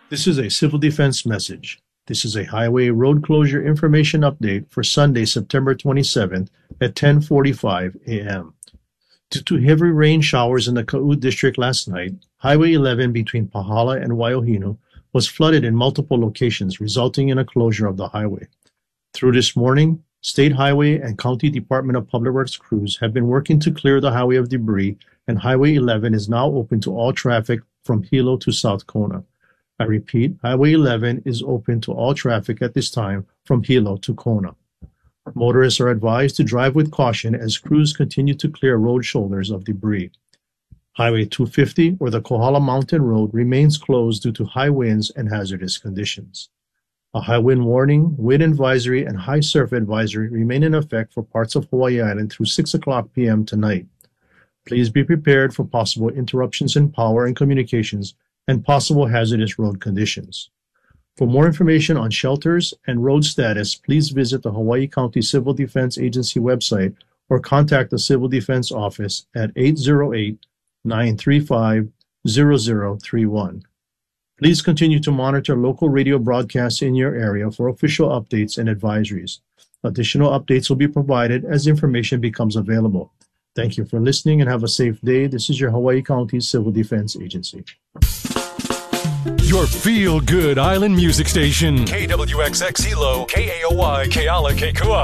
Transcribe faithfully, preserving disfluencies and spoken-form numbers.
This is a civil defense message. This is a highway road closure information update for Sunday, September twenty-seventh at ten forty-five a m Due to heavy rain showers in the Ka'ud district last night, Highway eleven between Pahala and Waiohinu was flooded in multiple locations, resulting in a closure of the highway. Through this morning, State Highway and County Department of Public Works crews have been working to clear the highway of debris, and Highway eleven is now open to all traffic from Hilo to South Kona. I repeat, Highway eleven is open to all traffic at this time from Hilo to Kona. Motorists are advised to drive with caution as crews continue to clear road shoulders of debris. Highway two fifty, or the Kohala Mountain Road, remains closed due to high winds and hazardous conditions. A high wind warning, wind advisory, and high surf advisory remain in effect for parts of Hawaii Island through six o'clock p m tonight. Please be prepared for possible interruptions in power and communications and possible hazardous road conditions. For more information on shelters and road status, please visit the Hawaii County Civil Defense Agency website or contact the Civil Defense Office at eight zero eight, nine three five, zero zero three one. Please continue to monitor local radio broadcasts in your area for official updates and advisories. Additional updates will be provided as information becomes available. Thank you for listening and have a safe day. This is your Hawaii County Civil Defense Agency. Your feel-good island music station. K W X X Hilo, K A O Y, Keala, Kekua.